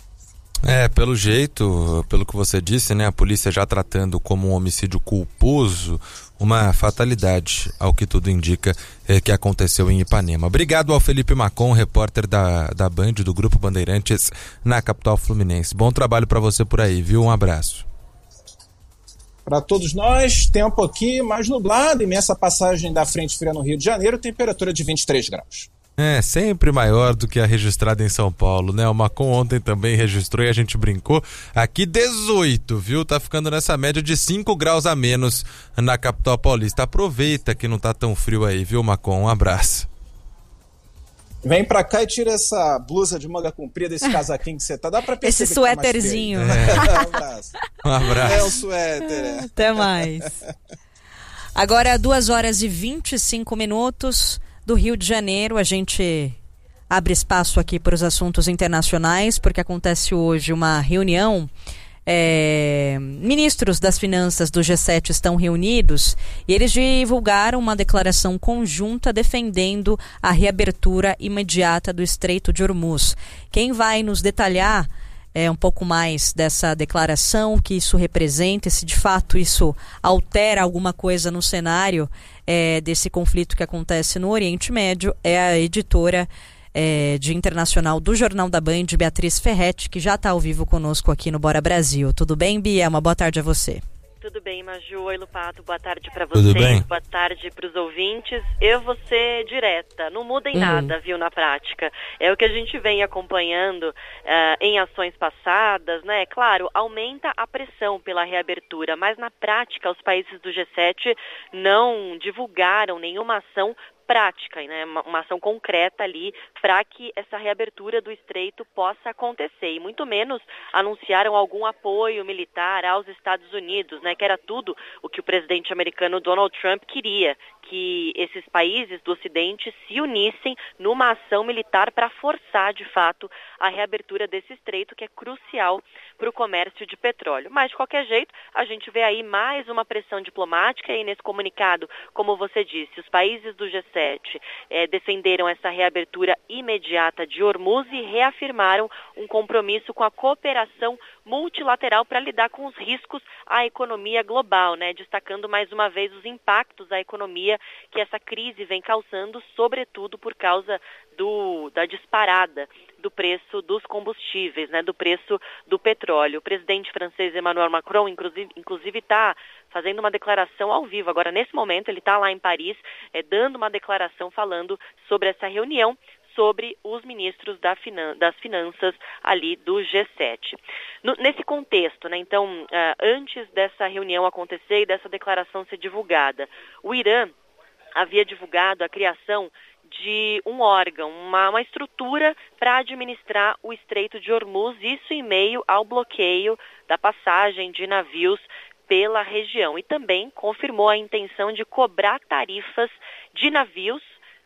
Pelo jeito, pelo que você disse, né, a polícia já tratando como um homicídio culposo, uma fatalidade, ao que tudo indica, que aconteceu em Ipanema. Obrigado ao Felipe Macron, repórter da Band, do Grupo Bandeirantes, na capital fluminense. Bom trabalho para você por aí, viu? Um abraço. Para todos nós, tempo aqui mais nublado, imensa passagem da frente fria no Rio de Janeiro, temperatura de 23 graus. Sempre maior do que a registrada em São Paulo, né? O Macron ontem também registrou e a gente brincou. Aqui 18, viu? Tá ficando nessa média de 5 graus a menos na capital paulista. Aproveita que não tá tão frio aí, viu, Macron? Um abraço. Vem pra cá e tira essa blusa de manga comprida, esse casaquinho que você tá. Dá pra perceber. Esse suéterzinho. Um abraço. Um abraço. É o suéter. Até mais. Agora, 2h25 do Rio de Janeiro. A gente abre espaço aqui para os assuntos internacionais, porque acontece hoje uma reunião. Ministros das Finanças do G7 estão reunidos e eles divulgaram uma declaração conjunta defendendo a reabertura imediata do Estreito de Hormuz. Quem vai nos detalhar um pouco mais dessa declaração, o que isso representa, se de fato isso altera alguma coisa no cenário desse conflito que acontece no Oriente Médio, é a editora de internacional do Jornal da Band, Beatriz Ferretti, que já está ao vivo conosco aqui no Bora Brasil. Tudo bem, Bia? Uma boa tarde a você. Tudo bem, Maju. Oi, Lupato. Boa tarde para Tudo vocês. bem? Boa tarde para os ouvintes. Eu vou ser direta. Não muda em nada, viu, na prática. É o que a gente vem acompanhando em ações passadas, né? Claro, aumenta a pressão pela reabertura, mas na prática os países do G7 não divulgaram nenhuma ação prática, né, uma ação concreta ali para que essa reabertura do estreito possa acontecer, e muito menos anunciaram algum apoio militar aos Estados Unidos, né, que era tudo o que o presidente americano Donald Trump queria, que esses países do Ocidente se unissem numa ação militar para forçar, de fato, a reabertura desse estreito, que é crucial para o comércio de petróleo. Mas, de qualquer jeito, a gente vê aí mais uma pressão diplomática, e nesse comunicado, como você disse, os países do G7 defenderam essa reabertura imediata de Hormuz e reafirmaram um compromisso com a cooperação multilateral para lidar com os riscos à economia global, né? Destacando mais uma vez os impactos à economia que essa crise vem causando, sobretudo por causa da disparada do preço dos combustíveis, né? Do preço do petróleo. O presidente francês Emmanuel Macron, inclusive está fazendo uma declaração ao vivo. Agora, nesse momento, ele está lá em Paris, dando uma declaração falando sobre essa reunião, sobre os ministros das finanças ali do G7. Nesse contexto, né, então, antes dessa reunião acontecer e dessa declaração ser divulgada, o Irã havia divulgado a criação de um órgão, uma estrutura para administrar o Estreito de Hormuz, isso em meio ao bloqueio da passagem de navios pela região, e também confirmou a intenção de cobrar tarifas de navios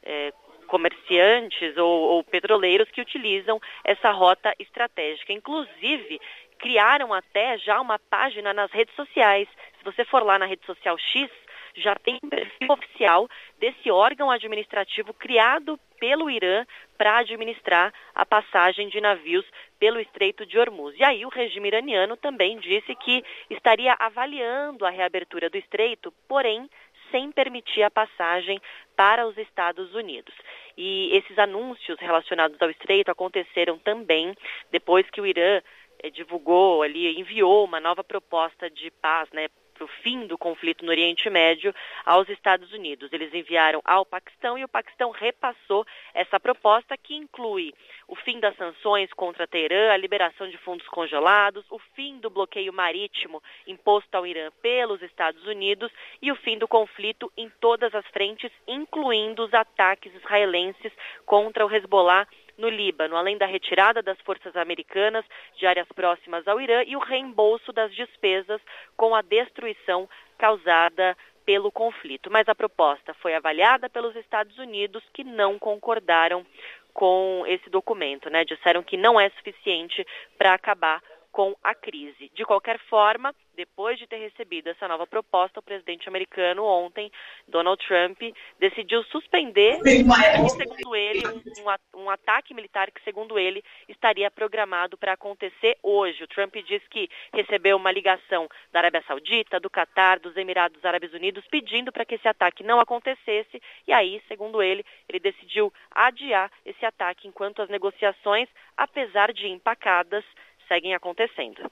comerciantes ou petroleiros que utilizam essa rota estratégica. Inclusive, criaram até já uma página nas redes sociais. Se você for lá na rede social X, já tem um perfil oficial desse órgão administrativo criado pelo Irã para administrar a passagem de navios pelo Estreito de Hormuz. E aí o regime iraniano também disse que estaria avaliando a reabertura do estreito, porém sem permitir a passagem para os Estados Unidos. E esses anúncios relacionados ao estreito aconteceram também depois que o Irã divulgou ali, enviou uma nova proposta de paz, né, para o fim do conflito no Oriente Médio aos Estados Unidos. Eles enviaram ao Paquistão e o Paquistão repassou essa proposta, que inclui o fim das sanções contra Teherã, a liberação de fundos congelados, o fim do bloqueio marítimo imposto ao Irã pelos Estados Unidos e o fim do conflito em todas as frentes, incluindo os ataques israelenses contra o Hezbollah no Líbano, além da retirada das forças americanas de áreas próximas ao Irã e o reembolso das despesas com a destruição causada pelo conflito. Mas a proposta foi avaliada pelos Estados Unidos, que não concordaram com esse documento, né? Disseram que não é suficiente para acabar com a crise. De qualquer forma, depois de ter recebido essa nova proposta, o presidente americano ontem, Donald Trump, decidiu suspender, segundo ele, um ataque militar que, segundo ele, estaria programado para acontecer hoje. O Trump diz que recebeu uma ligação da Arábia Saudita, do Catar, dos Emirados Árabes Unidos, pedindo para que esse ataque não acontecesse, e aí, segundo ele decidiu adiar esse ataque enquanto as negociações, apesar de empacadas, seguem acontecendo.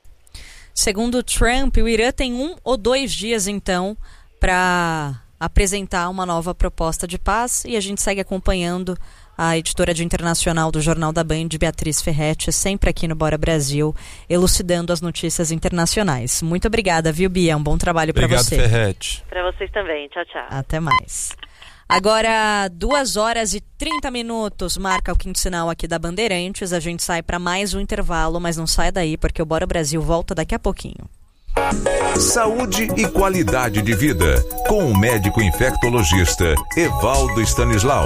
Segundo Trump, o Irã tem 1 ou 2 dias, então, para apresentar uma nova proposta de paz, e a gente segue acompanhando a editora de internacional do Jornal da Band, Beatriz Ferretti, sempre aqui no Bora Brasil, elucidando as notícias internacionais. Muito obrigada, viu, Bia? Um bom trabalho para você. Obrigado, Ferretti. Para vocês também. Tchau, tchau. Até mais. Agora, 2h30, marca o quinto sinal aqui da Bandeirantes. A gente sai para mais um intervalo, mas não sai daí, porque o Bora Brasil volta daqui a pouquinho. Saúde e qualidade de vida, com o médico infectologista Evaldo Stanislau.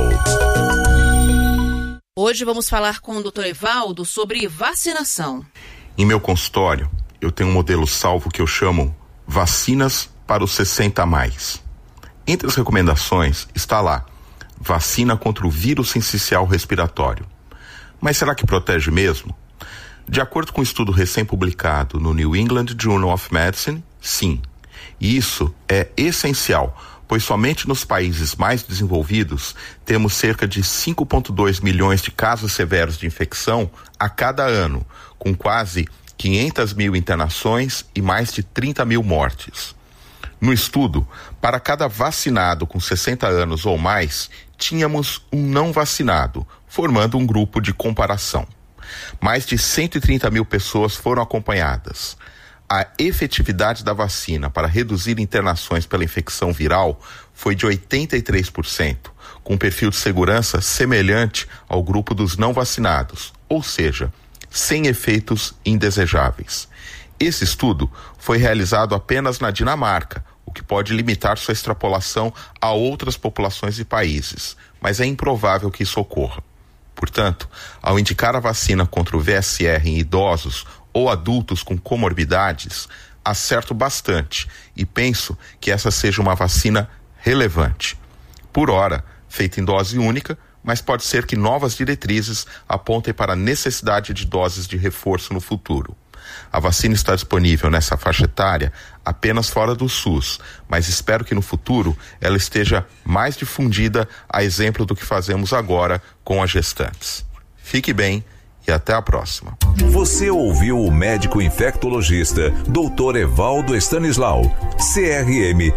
Hoje vamos falar com o Dr. Evaldo sobre vacinação. Em meu consultório, eu tenho um modelo salvo que eu chamo Vacinas para os 60+. Entre as recomendações está lá, vacina contra o vírus sincicial respiratório. Mas será que protege mesmo? De acordo com um estudo recém-publicado no New England Journal of Medicine, sim. E isso é essencial, pois somente nos países mais desenvolvidos temos cerca de 5,2 milhões de casos severos de infecção a cada ano, com quase 500 mil internações e mais de 30 mil mortes. No estudo, para cada vacinado com 60 anos ou mais, tínhamos um não vacinado, formando um grupo de comparação. Mais de 130 mil pessoas foram acompanhadas. a efetividade da vacina para reduzir internações pela infecção viral foi de 83%, com um perfil de segurança semelhante ao grupo dos não vacinados, ou seja, sem efeitos indesejáveis. Esse estudo foi realizado apenas na Dinamarca, o que pode limitar sua extrapolação a outras populações e países, mas é improvável que isso ocorra. Portanto, ao indicar a vacina contra o VSR em idosos ou adultos com comorbidades, acerto bastante e penso que essa seja uma vacina relevante. Por ora, feita em dose única, mas pode ser que novas diretrizes apontem para a necessidade de doses de reforço no futuro. A vacina está disponível nessa faixa etária apenas fora do SUS, mas espero que no futuro ela esteja mais difundida, a exemplo do que fazemos agora com as gestantes. Fique bem e até a próxima. Você ouviu o médico infectologista Dr. Evaldo Stanislau, CRM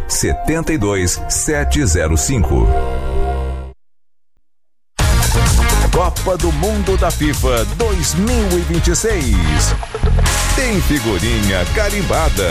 72705. Copa do Mundo da FIFA 2026. Tem figurinha carimbada.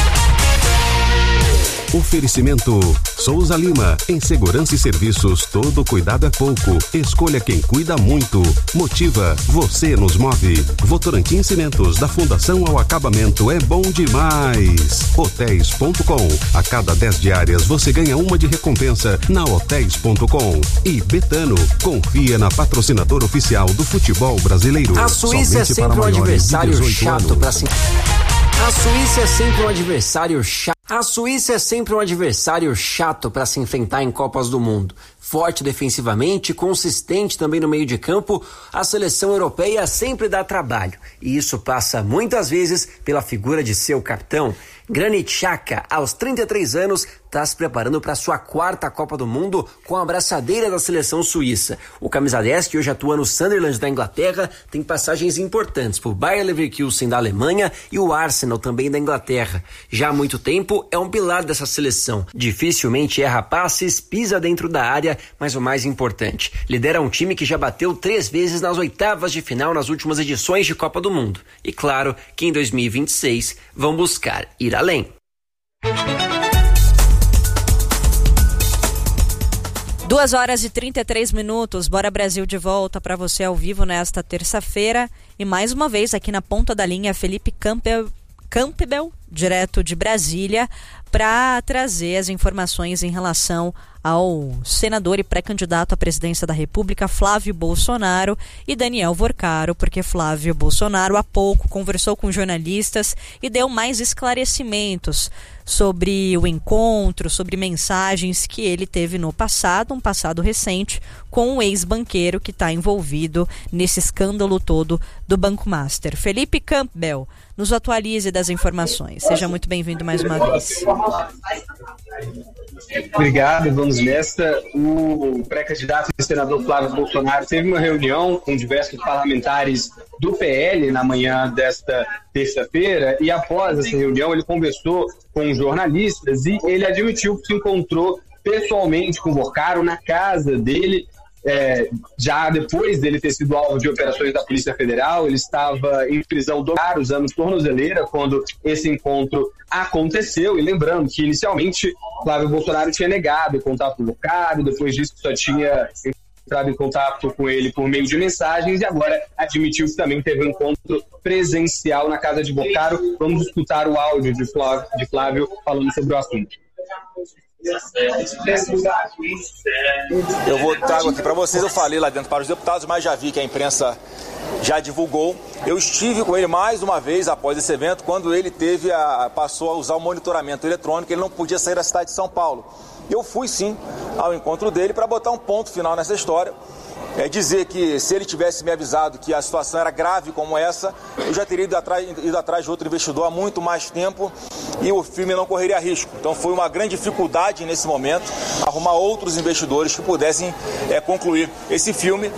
Oferecimento Souza Lima. Em segurança e serviços, todo cuidado é pouco. Escolha quem cuida muito. Motiva, você nos move. Votorantim Cimentos, da fundação ao acabamento, é bom demais. Hotéis.com. A cada 10 diárias você ganha uma de recompensa na Hotéis.com. E Betano, confia na patrocinadora oficial do futebol brasileiro. A Suíça é sempre um adversário chato para se... A Suíça é sempre um adversário chato. A Suíça é sempre um adversário chato para se enfrentar em Copas do Mundo. Forte defensivamente, consistente também no meio de campo, a seleção europeia sempre dá trabalho. E isso passa muitas vezes pela figura de seu capitão. Granit Xhaka, aos 33 anos, está se preparando para sua 4ª Copa do Mundo com a abraçadeira da seleção suíça. O camisa 10, que hoje atua no Sunderland da Inglaterra, tem passagens importantes por Bayer Leverkusen da Alemanha e o Arsenal também da Inglaterra. Já há muito tempo é um pilar dessa seleção. Dificilmente erra passes, pisa dentro da área, mas o mais importante, lidera um time que já bateu 3 vezes nas oitavas de final nas últimas edições de Copa do Mundo. E claro que em 2026 vão buscar ir além. 2h33. Bora Brasil de volta para você ao vivo nesta terça-feira. E mais uma vez aqui na ponta da linha, Felipe Campbell, direto de Brasília, para trazer as informações em relação ao senador e pré-candidato à presidência da República, Flávio Bolsonaro, e Daniel Vorcaro, porque Flávio Bolsonaro há pouco conversou com jornalistas e deu mais esclarecimentos sobre o encontro, sobre mensagens que ele teve no passado, um passado recente, com um ex-banqueiro que está envolvido nesse escândalo todo do Banco Master. Felipe Campbell, nos atualize das informações. Seja muito bem-vindo mais uma vez. Obrigado, vamos nesta. O pré-candidato e senador Flávio Bolsonaro teve uma reunião com diversos parlamentares do PL na manhã desta terça-feira e após essa reunião ele conversou com jornalistas e ele admitiu que se encontrou pessoalmente com o Vorcaro na casa dele. Já depois dele ter sido alvo de operações da Polícia Federal, ele estava em prisão domiciliar usando tornozeleira quando esse encontro aconteceu. E lembrando que inicialmente Flávio Bolsonaro tinha negado o contato com o Vorcaro, depois disso só tinha entrado em contato com ele por meio de mensagens e agora admitiu que também teve um encontro presencial na casa de Vorcaro. Vamos escutar o áudio de Flávio falando sobre o assunto. Eu trago aqui para vocês, eu falei lá dentro para os deputados, mas já vi que a imprensa já divulgou. Eu estive com ele mais uma vez após esse evento, quando ele passou a usar o monitoramento eletrônico, ele não podia sair da cidade de São Paulo. Eu fui sim ao encontro dele para botar um ponto final nessa história. Dizer que se ele tivesse me avisado que a situação era grave como essa, eu já teria ido atrás de outro investidor há muito mais tempo e o filme não correria risco. Então foi uma grande dificuldade nesse momento arrumar outros investidores que pudessem concluir esse filme.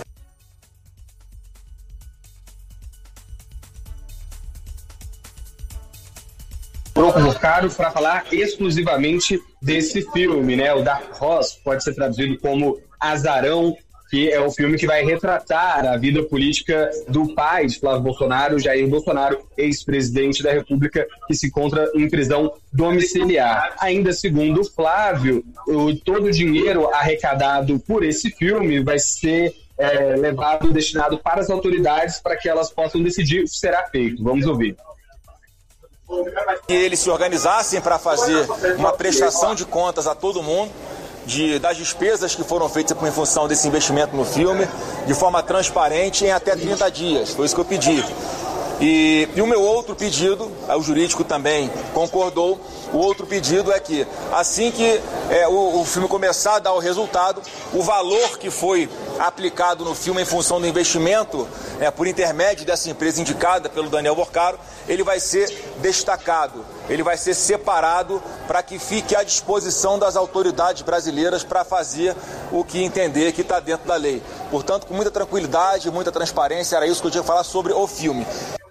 Com o Vorcaro para falar exclusivamente desse filme, né? O Dark Horse pode ser traduzido como Azarão, que é o filme que vai retratar a vida política do pai de Flávio Bolsonaro, Jair Bolsonaro, ex-presidente da República, que se encontra em prisão domiciliar. Ainda segundo Flávio, todo o dinheiro arrecadado por esse filme vai ser levado, destinado para as autoridades, para que elas possam decidir o que será feito. Vamos ouvir. Que eles se organizassem para fazer uma prestação de contas a todo mundo, das despesas que foram feitas em função desse investimento no filme, de forma transparente, em até 30 dias. Foi isso que eu pedi. E o meu outro pedido, o jurídico também concordou, o outro pedido é que, assim que o filme começar a dar o resultado, o valor que foi aplicado no filme em função do investimento, por intermédio dessa empresa indicada pelo Daniel Borcaro, ele vai ser destacado, ele vai ser separado para que fique à disposição das autoridades brasileiras para fazer o que entender que está dentro da lei. Portanto, com muita tranquilidade, muita transparência, era isso que eu tinha que falar sobre o filme.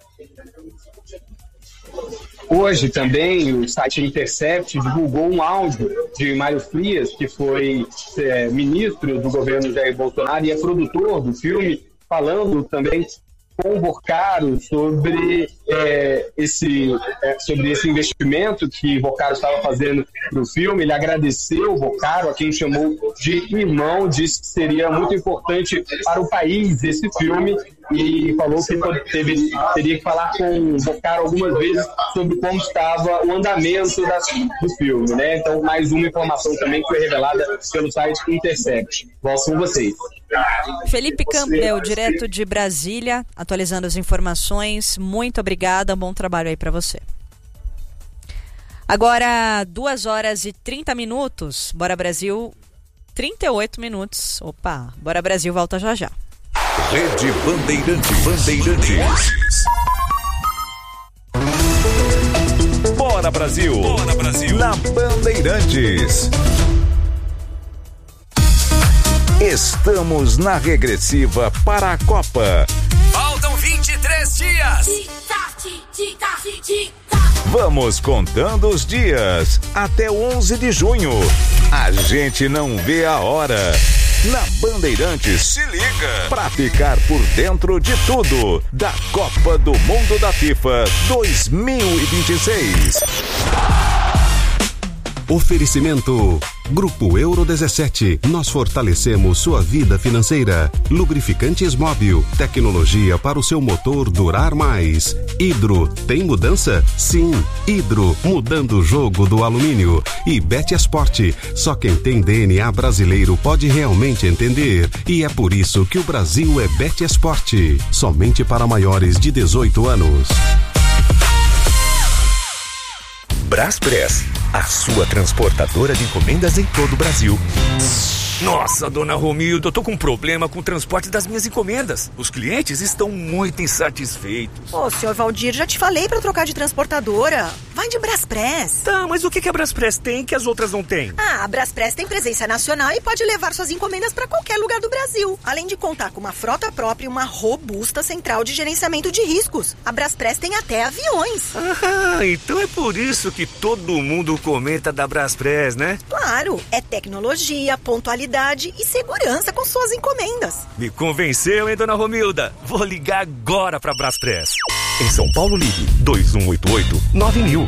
Hoje também o site Intercept divulgou um áudio de Mário Frias, que foi ministro do governo Jair Bolsonaro e é produtor do filme, falando também com o Borcaro sobre esse investimento que o Borcaro estava fazendo no filme. Ele agradeceu o Borcaro, a quem chamou de irmão, disse que seria muito importante para o país esse filme e falou que teria que falar com o Borcaro algumas vezes sobre como estava o andamento do filme, né? Então, mais uma informação também que foi revelada pelo site Intercept. Volto com vocês. Felipe Campbell, direto de Brasília, atualizando as informações. Muito obrigada, bom trabalho aí para você. Agora, 2h30. Bora Brasil, 38 minutos. Opa, Bora Brasil volta já já. Rede Bandeirantes. Bora Brasil. Na Bandeirantes. Estamos na regressiva para a Copa. Faltam 23 dias. Vamos contando os dias até 11 de junho. A gente não vê a hora. Na Bandeirantes, se liga pra ficar por dentro de tudo da Copa do Mundo da FIFA 2026. Oferecimento Grupo Euro 17. Nós fortalecemos sua vida financeira. Lubrificantes Móbil. Tecnologia para o seu motor durar mais. Hidro. Tem mudança? Sim. Hidro. Mudando o jogo do alumínio. E Betiasport. Só quem tem DNA brasileiro pode realmente entender. E é por isso que o Brasil é Betiasport. Somente para maiores de 18 anos. Braspress, a sua transportadora de encomendas em todo o Brasil. Nossa, dona Romilda, eu tô com um problema com o transporte das minhas encomendas. Os clientes estão muito insatisfeitos. Ô, senhor Valdir, já te falei pra trocar de transportadora. Vai de Braspress. Tá, mas o que a Braspress tem que as outras não têm? A Braspress tem presença nacional e pode levar suas encomendas pra qualquer lugar do Brasil. Além de contar com uma frota própria e uma robusta central de gerenciamento de riscos. A Braspress tem até aviões. Ah, então é por isso que todo mundo comenta da Braspress, né? Claro, é tecnologia, pontualidade e segurança com suas encomendas. Me convenceu, hein, dona Romilda? Vou ligar agora pra Braspress. Em São Paulo, ligue 2188-9000.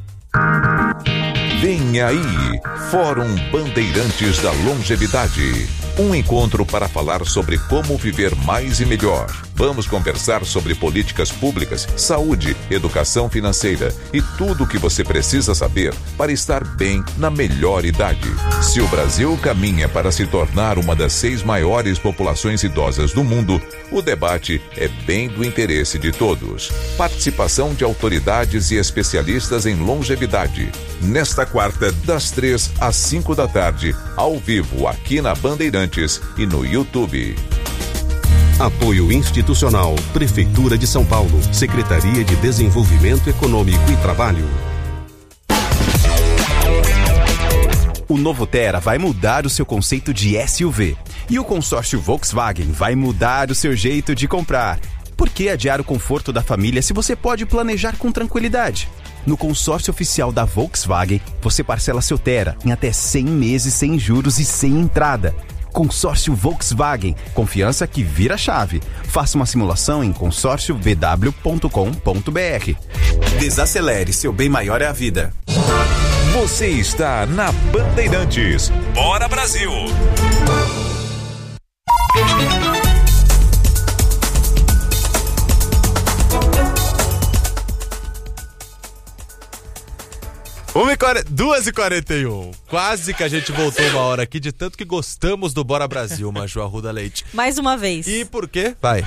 Vem aí, Fórum Bandeirantes da Longevidade. Um encontro para falar sobre como viver mais e melhor. Vamos conversar sobre políticas públicas, saúde, educação financeira e tudo o que você precisa saber para estar bem na melhor idade. Se o Brasil caminha para se tornar uma das 6 maiores populações idosas do mundo, o debate é bem do interesse de todos. Participação de autoridades e especialistas em longevidade. Nesta quarta, das 3 às 5 da tarde, ao vivo aqui na Bandeirantes e no YouTube. Apoio institucional, Prefeitura de São Paulo, Secretaria de Desenvolvimento Econômico e Trabalho. O novo Tera vai mudar o seu conceito de SUV. E o consórcio Volkswagen vai mudar o seu jeito de comprar. Por que adiar o conforto da família se você pode planejar com tranquilidade? No consórcio oficial da Volkswagen, você parcela seu Tera em até 100 meses sem juros e sem entrada. Consórcio Volkswagen, confiança que vira chave. Faça uma simulação em consórciovw.com.br. Desacelere, seu bem maior é a vida. Você está na Bandeirantes. Bora Brasil! 2h41. Quase que a gente voltou uma hora aqui de tanto que gostamos do Bora Brasil, Maju Arruda Leite. Mais uma vez. E por quê? Vai.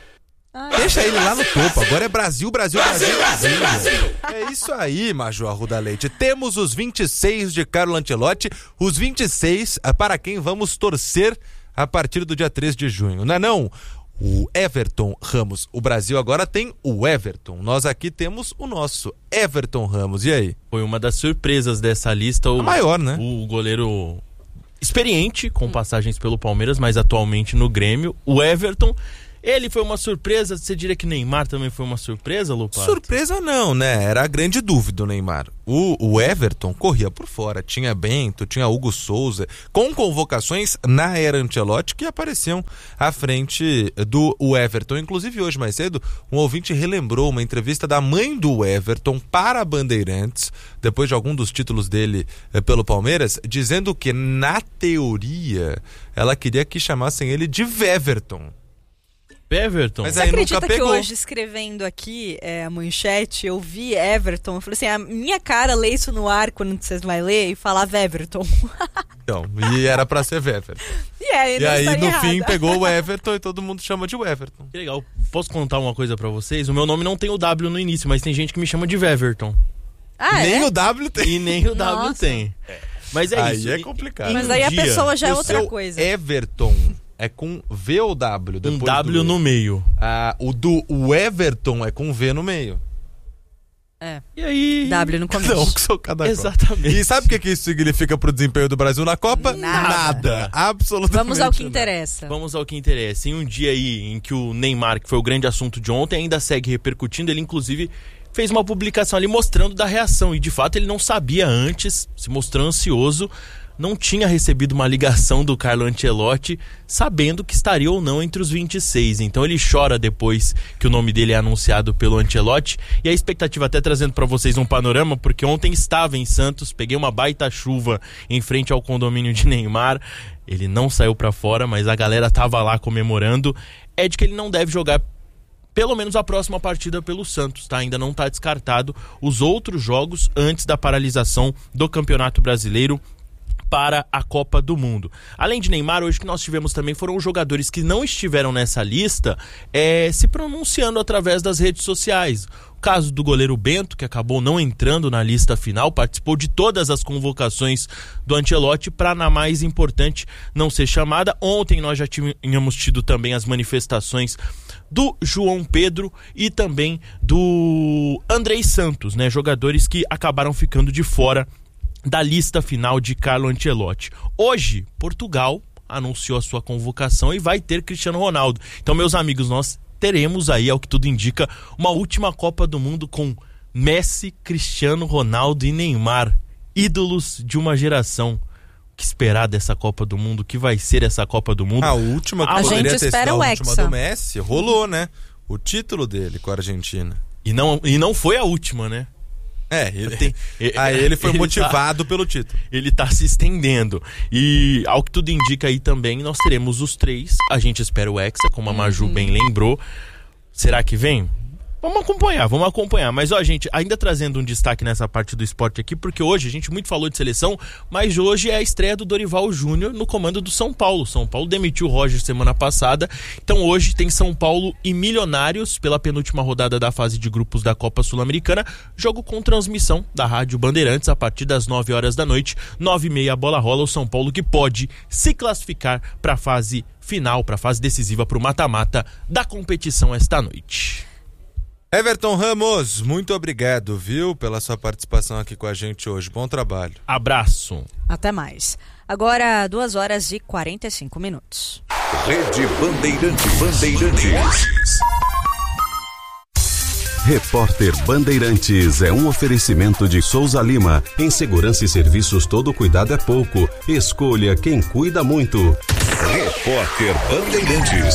Deixa ele lá no topo. Agora é Brasil, Brasil, Brasil, Brasil. É isso aí, Maju Arruda Leite. Temos os 26 de Carlo Ancelotti, os 26 para quem vamos torcer a partir do dia 3 de junho. Não é não? O Everton Ramos. O Brasil agora tem o Everton. Nós aqui temos o nosso Everton Ramos. E aí? Foi uma das surpresas dessa lista. A maior, né? O goleiro experiente, com passagens pelo Palmeiras, mas atualmente no Grêmio. O Everton, ele foi uma surpresa. Você diria que Neymar também foi uma surpresa, Lupato? Surpresa não, né? Era a grande dúvida o Neymar. O Everton corria por fora. Tinha Bento, tinha Hugo Souza, com convocações na era Ancelotti que apareciam à frente do Everton. Inclusive hoje mais cedo, um ouvinte relembrou uma entrevista da mãe do Everton para a Bandeirantes, depois de algum dos títulos dele pelo Palmeiras, dizendo que na teoria ela queria que chamassem ele de Veverton. Everton. Mas você aí acredita nunca que pegou. hoje, escrevendo aqui a manchete, eu vi Everton, eu falei assim, a minha cara lê isso no ar quando vocês vai ler e falar Everton. Então, e era pra ser Everton. E aí no errada. fim pegou o Everton e todo mundo chama de Everton. Que legal. Posso contar uma coisa pra vocês? O meu nome não tem o W no início, mas tem gente que me chama de Veverton. Nem o W tem. E nem o W tem. Mas é aí isso. Aí é complicado. Mas aí a pessoa já é outra seu coisa. Everton é com V ou W? Um W no meio. O Everton é com V no meio. É. E aí? W no começo. Não, que sou cada Exatamente. E sabe o que isso significa pro desempenho do Brasil na Copa? Nada. Absolutamente. Vamos ao que nada. interessa. Vamos ao que interessa. Em um dia aí em que o Neymar, que foi o grande assunto de ontem, ainda segue repercutindo, ele inclusive fez uma publicação ali mostrando da reação. E de fato ele não sabia antes, se mostrou ansioso, não tinha recebido uma ligação do Carlo Ancelotti sabendo que estaria ou não entre os 26. Então ele chora depois que o nome dele é anunciado pelo Ancelotti. E a expectativa, até trazendo para vocês um panorama, porque ontem estava em Santos, peguei uma baita chuva em frente ao condomínio de Neymar. Ele não saiu para fora, mas a galera tava lá comemorando. É de que ele não deve jogar pelo menos a próxima partida pelo Santos, tá? Ainda não está descartado os outros jogos antes da paralisação do Campeonato Brasileiro para a Copa do Mundo. Além de Neymar, hoje que nós tivemos também foram os jogadores que não estiveram nessa lista se pronunciando através das redes sociais. O caso do goleiro Bento, que acabou não entrando na lista final, participou de todas as convocações do Ancelotti para, na mais importante, não ser chamada. Ontem nós já tínhamos tido também as manifestações do João Pedro e também do Andrei Santos, né? Jogadores que acabaram ficando de fora da lista final de Carlo Ancelotti. Hoje, Portugal anunciou a sua convocação e vai ter Cristiano Ronaldo. Então, meus amigos, nós teremos aí, ao que tudo indica, uma última Copa do Mundo com Messi, Cristiano Ronaldo e Neymar, ídolos de uma geração. O que esperar dessa Copa do Mundo? O que vai ser essa Copa do Mundo? A última que a poderia gente ter espera sido o a última Hexa. do Messi, rolou, né? O título dele com a Argentina. E não foi a última, né? Ele foi motivado pelo título. Ele tá se estendendo. E ao que tudo indica aí também, nós teremos os 3. A gente espera o Hexa, como a Maju bem lembrou. Será que vem? Vamos acompanhar. Mas, gente, ainda trazendo um destaque nessa parte do esporte aqui, porque hoje a gente muito falou de seleção, mas hoje é a estreia do Dorival Júnior no comando do São Paulo. São Paulo demitiu o Roger semana passada, então hoje tem São Paulo e Milionários pela penúltima rodada da fase de grupos da Copa Sul-Americana, jogo com transmissão da Rádio Bandeirantes a partir das 9 horas da noite, 9h30 a bola rola, o São Paulo que pode se classificar para a fase final, para a fase decisiva, para o mata-mata da competição esta noite. Everton Ramos, muito obrigado, viu, pela sua participação aqui com a gente hoje. Bom trabalho. Abraço. Até mais. Agora, 2h45. Rede Bandeirantes. Repórter Bandeirantes é um oferecimento de Souza Lima. Em segurança e serviços todo cuidado é pouco. Escolha quem cuida muito. Repórter Bandeirantes.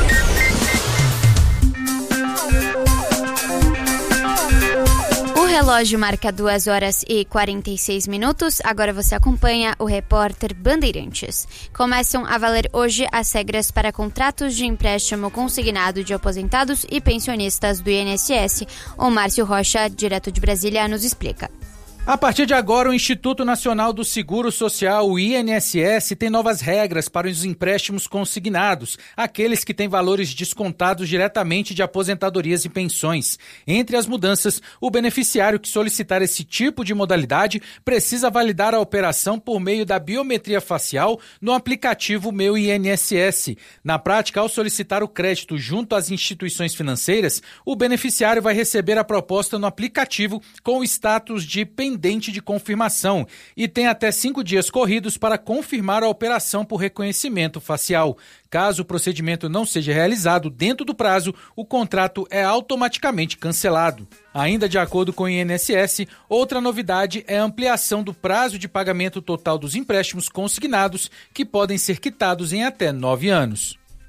O relógio marca 2h46. Agora você acompanha o Repórter Bandeirantes. Começam a valer hoje as regras para contratos de empréstimo consignado de aposentados e pensionistas do INSS. O Márcio Rocha, direto de Brasília, nos explica. A partir de agora, o Instituto Nacional do Seguro Social, o INSS, tem novas regras para os empréstimos consignados, aqueles que têm valores descontados diretamente de aposentadorias e pensões. Entre as mudanças, o beneficiário que solicitar esse tipo de modalidade precisa validar a operação por meio da biometria facial no aplicativo Meu INSS. Na prática, ao solicitar o crédito junto às instituições financeiras, o beneficiário vai receber a proposta no aplicativo com o status de pendente de confirmação e tem até 5 dias corridos para confirmar a operação por reconhecimento facial. Caso o procedimento não seja realizado dentro do prazo, o contrato é automaticamente cancelado. Ainda de acordo com o INSS, outra novidade é a ampliação do prazo de pagamento total dos empréstimos consignados, que podem ser quitados em até 9 anos.